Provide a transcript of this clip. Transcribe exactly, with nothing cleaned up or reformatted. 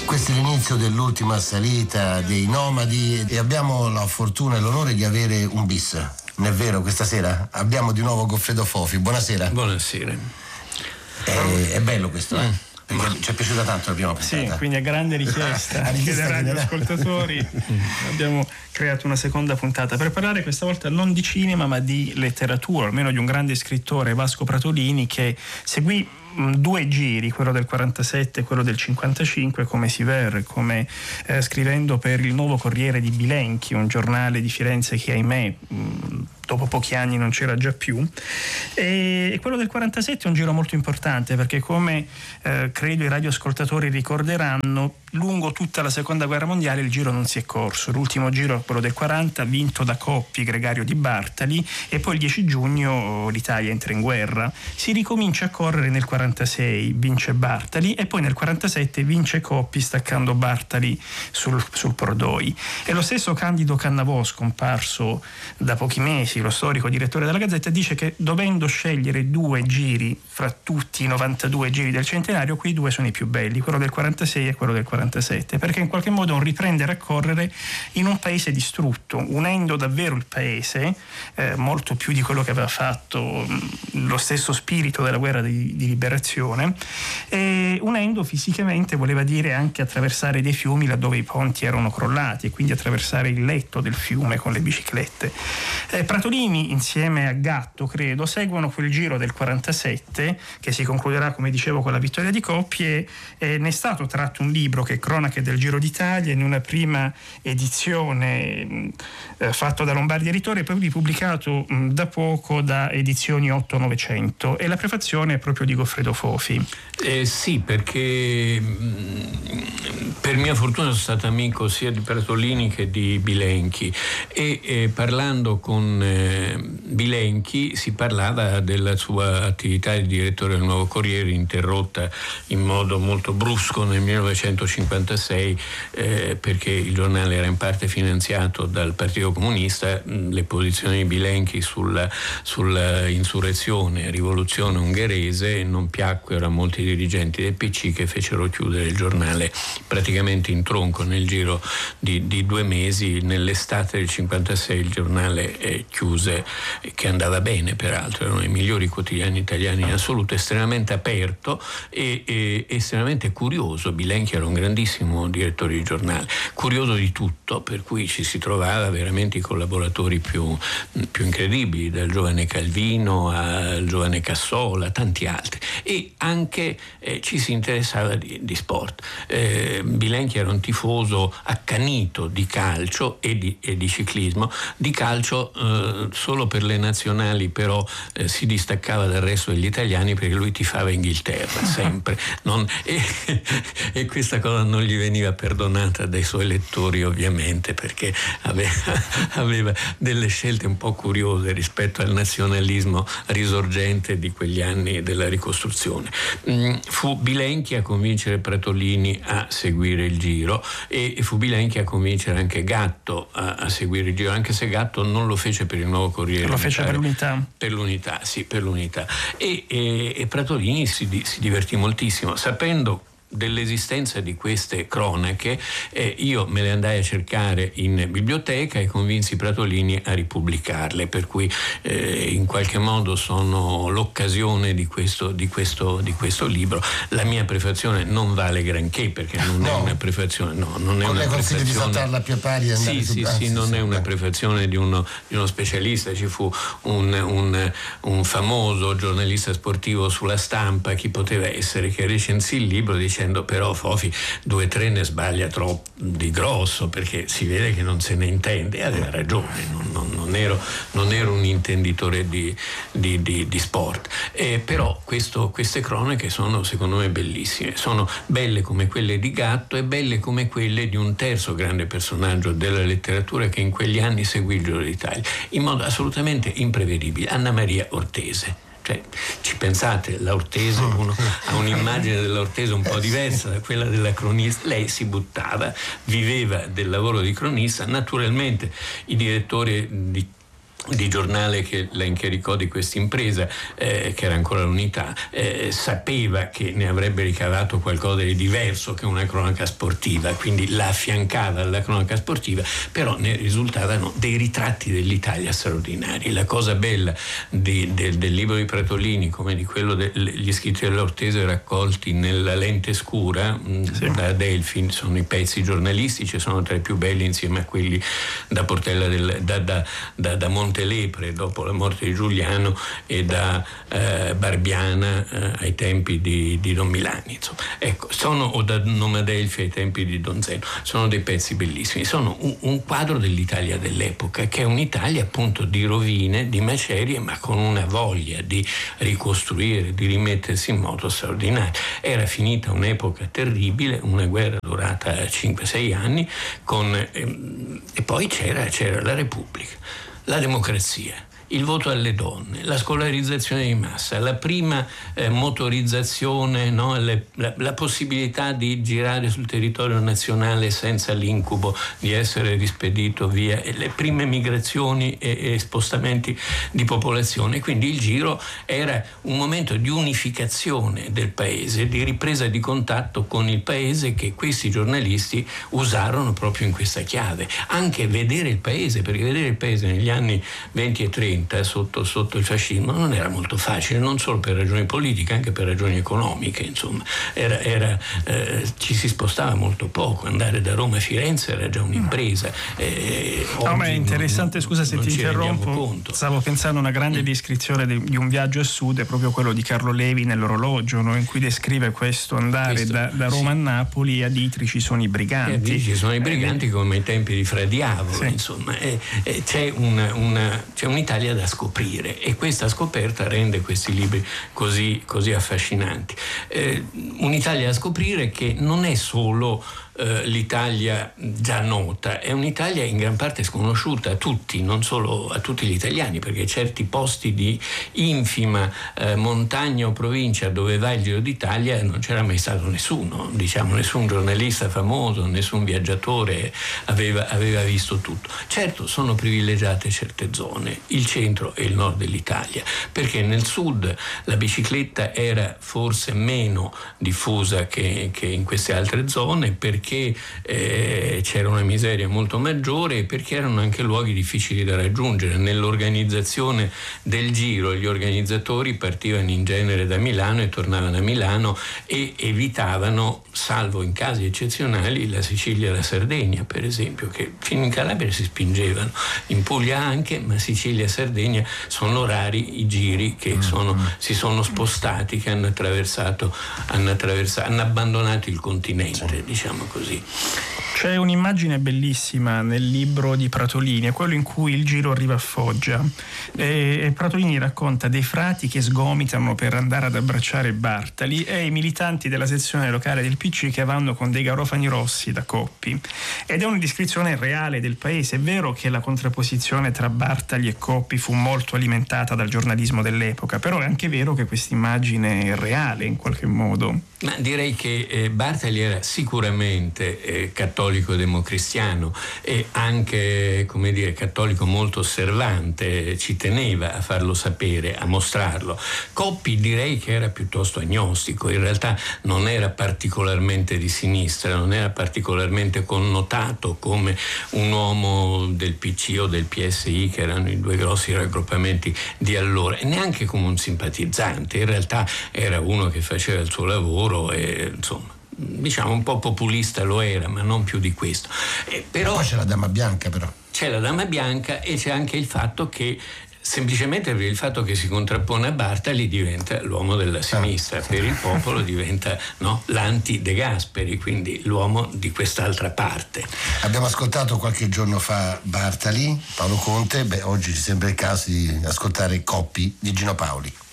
Questo è l'inizio dell'ultima salita dei Nomadi e abbiamo la fortuna e l'onore di avere un bis. Non è vero, questa sera abbiamo di nuovo Goffredo Fofi. Buonasera. Buonasera. È, è bello questo, eh? Perché ci è piaciuta tanto la prima puntata. Sì, quindi a grande richiesta anche dai radioascoltatori abbiamo creato una seconda puntata per parlare questa volta non di cinema ma di letteratura, almeno di un grande scrittore, Vasco Pratolini, che seguì due giri, quello del quarantasette e quello del cinquantacinque, come Siver, come eh, scrivendo per il Nuovo Corriere di Bilenchi, un giornale di Firenze che ahimè mh, dopo pochi anni non c'era già più, e, e quello del quarantasette è un giro molto importante perché, come eh, credo i radioascoltatori ricorderanno, lungo tutta la seconda guerra mondiale il giro non si è corso. L'ultimo giro, quello del quaranta, vinto da Coppi, Gregario Di Bartali, e poi il dieci giugno l'Italia entra in guerra. Si ricomincia a correre nel quarantasei, vince Bartali, e poi nel quarantasette vince Coppi staccando Bartali sul, sul Pordoi. E lo stesso Candido Cannavò, scomparso da pochi mesi, lo storico direttore della Gazzetta, dice che dovendo scegliere due giri fra tutti i novantadue giri del centenario, quei due sono i più belli, quello del quarantasei e quello del quarantasette, perché in qualche modo è un riprendere a correre in un paese distrutto, unendo davvero il paese, eh, molto più di quello che aveva fatto mh, lo stesso spirito della guerra di, di liberazione, e unendo fisicamente voleva dire anche attraversare dei fiumi laddove i ponti erano crollati e quindi attraversare il letto del fiume con le biciclette. Eh, Pratolini insieme a Gatto, credo, seguono quel giro del quarantasette che si concluderà, come dicevo, con la vittoria di Coppi, e eh, ne è stato tratto un libro che è Cronache del Giro d'Italia, in una prima edizione eh, fatto da Lombardi Editore, poi ripubblicato mh, da poco da Edizioni otto novecento, e la prefazione è proprio di Goffredo Fofi. Eh, sì, perché mh, per mia fortuna sono stato amico sia di Pratolini che di Bilenchi, e eh, parlando con eh, Bilenchi si parlava della sua attività di direttore del Nuovo Corriere, interrotta in modo molto brusco nel millenovecentocinquantasei eh, perché il giornale era in parte finanziato dal Partito Comunista. Le posizioni di Bilenchi sulla, sulla insurrezione, rivoluzione ungherese non piacquero a molti dirigenti del P C, che fecero chiudere il giornale praticamente in tronco nel giro di, di due mesi. Nell'estate del cinquantasei il giornale eh, chiuse, che andava bene peraltro, erano i migliori quotidiani italiani in assoluto, estremamente aperto e, e estremamente curioso. Bilenchi era un grandissimo direttore di giornale, curioso di tutto, per cui ci si trovava veramente i collaboratori più, più incredibili, dal giovane Calvino al giovane Cassola, tanti altri, e anche eh, ci si interessava di, di sport. Eh, Bilenchi era un tifoso accanito di calcio e di, e di ciclismo, di calcio eh, solo per le nazionali, però eh, si distaccava dal resto degli italiani perché lui tifava Inghilterra sempre, non, e, e questa cosa non gli veniva perdonata dai suoi lettori, ovviamente, perché aveva, aveva delle scelte un po' curiose rispetto al nazionalismo risorgente di quegli anni della ricostruzione. Fu Bilenchi a convincere Pratolini a seguire il giro, e fu Bilenchi a convincere anche Gatto a, a seguire il giro, anche se Gatto non lo fece per il Nuovo Corriere, lo fece per l'Unità. Per l'Unità, sì, per l'Unità. E, e, e Pratolini si, si divertì moltissimo, sapendo dell'esistenza di queste cronache. Eh, io me le andai a cercare in biblioteca e convinsi Pratolini a ripubblicarle, per cui eh, in qualche modo sono l'occasione di questo, di questo, di questo libro. La mia prefazione non vale granché, perché non no. è una prefazione, no, non è con una le prefazione di saltarla a pie pari e andare sì, su sì, ah, sì, sì, non sì, è una beh. prefazione di uno, di uno specialista. Ci fu un, un, un famoso giornalista sportivo sulla Stampa, chi poteva essere, che recensì il libro dicendo: però Fofi due o tre ne sbaglia troppo di grosso, perché si vede che non se ne intende. E aveva ragione, non, non, non, ero, non ero un intenditore di, di, di, di sport, eh, però questo, queste cronache sono secondo me bellissime, sono belle come quelle di Gatto e belle come quelle di un terzo grande personaggio della letteratura che in quegli anni seguì il Giro d'Italia in modo assolutamente imprevedibile, Anna Maria Ortese. Cioè, ci pensate, la Ortese, uno ha un'immagine della Ortese un po' diversa da quella della cronista. Lei si buttava, viveva del lavoro di cronista. Naturalmente i direttori di di giornale che la incaricò di questa impresa, eh, che era ancora l'Unità, eh, sapeva che ne avrebbe ricavato qualcosa di diverso che una cronaca sportiva, quindi la affiancava alla cronaca sportiva, però ne risultavano dei ritratti dell'Italia straordinari. La cosa bella di, del, del libro di Pratolini, come di quello degli scritti dell'Ortese raccolti nella Lente Scura, sì, da Adelphi, sono i pezzi giornalistici, sono tra i più belli insieme a quelli da Portella del, da, da, da, da Monte Lepre dopo la morte di Giuliano e da eh, Barbiana eh, ai tempi di, di Don Milani, insomma. Ecco, sono, o da Nomadelfi ai tempi di Don Zeno, sono dei pezzi bellissimi, sono un, un quadro dell'Italia dell'epoca, che è un'Italia appunto di rovine, di macerie, ma con una voglia di ricostruire, di rimettersi in moto straordinaria. Era finita un'epoca terribile, una guerra durata cinque sei anni, con, ehm, e poi c'era, c'era la Repubblica, la democrazia, il voto alle donne, la scolarizzazione di massa, la prima eh, motorizzazione, no? Le, la, la possibilità di girare sul territorio nazionale senza l'incubo di essere rispedito via, e le prime migrazioni e, e spostamenti di popolazione. Quindi il Giro era un momento di unificazione del paese, di ripresa di contatto con il paese, che questi giornalisti usarono proprio in questa chiave. Anche vedere il paese, perché vedere il paese negli anni venti e trenta Sotto, sotto il fascismo non era molto facile, non solo per ragioni politiche, anche per ragioni economiche, insomma. Era, era, eh, ci si spostava molto poco, andare da Roma a Firenze era già un'impresa. Eh, no, ma è interessante, non, scusa se ti interrompo, stavo pensando a una grande mm. descrizione di, di un viaggio a sud, è proprio quello di Carlo Levi nell'Orologio, no? In cui descrive questo andare questo, da, da Roma sì. a Napoli, a Ditri ci sono i briganti. A Ditri ci sono i briganti eh, come ai tempi di Fra Diavolo, sì. insomma. Eh, eh, c'è, una, una, c'è un'Italia da scoprire, e questa scoperta rende questi libri così, così affascinanti. Eh, un'Italia da scoprire che non è solo eh, l'Italia già nota, è un'Italia in gran parte sconosciuta a tutti, non solo a tutti gli italiani, perché certi posti di infima eh, montagna o provincia dove va il Giro d'Italia non c'era mai stato nessuno, diciamo, nessun giornalista famoso, nessun viaggiatore aveva, aveva visto tutto. Certo, sono privilegiate certe zone, il centro e il nord dell'Italia, perché nel sud la bicicletta era forse meno diffusa che, che in queste altre zone, perché eh, c'era una miseria molto maggiore, e perché erano anche luoghi difficili da raggiungere. Nell'organizzazione del Giro gli organizzatori partivano in genere da Milano e tornavano a Milano, e evitavano, salvo in casi eccezionali, la Sicilia e la Sardegna, per esempio, che fino in Calabria si spingevano, in Puglia anche, ma Sicilia e Sardegna sono rari i giri che sono, mm-hmm. si sono spostati, che hanno attraversato, hanno attraversato, hanno abbandonato il continente, sì. diciamo così. C'è un'immagine bellissima nel libro di Pratolini, è quello in cui il Giro arriva a Foggia, e, e Pratolini racconta dei frati che sgomitano per andare ad abbracciare Bartali e i militanti della sezione locale del P C che vanno con dei garofani rossi da Coppi, ed è una descrizione reale del paese. È vero che la contrapposizione tra Bartali e Coppi fu molto alimentata dal giornalismo dell'epoca, però è anche vero che questa immagine è reale in qualche modo. Ma direi che eh, Bartali era sicuramente eh, cattolico democristiano, e anche, come dire, cattolico molto osservante, ci teneva a farlo sapere, a mostrarlo. Coppi direi che era piuttosto agnostico, in realtà non era particolarmente di sinistra, non era particolarmente connotato come un uomo del P C o del P S I, che erano i due grossi raggruppamenti di allora, e neanche come un simpatizzante. In realtà era uno che faceva il suo lavoro e, insomma, diciamo un po' populista lo era, ma non più di questo. Eh, però poi c'è la Dama Bianca, però. C'è la Dama Bianca, e c'è anche il fatto che, semplicemente per il fatto che si contrappone a Bartali, diventa l'uomo della sinistra, per il popolo diventa, no, l'anti-De Gasperi, quindi l'uomo di quest'altra parte. Abbiamo ascoltato qualche giorno fa Bartali, Paolo Conte, beh, oggi ci sembra il caso di ascoltare Coppi di Gino Paoli.